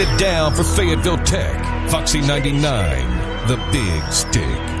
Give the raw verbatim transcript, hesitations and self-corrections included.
It down for Fayetteville Tech. Foxy ninety-nine, the Big Stick.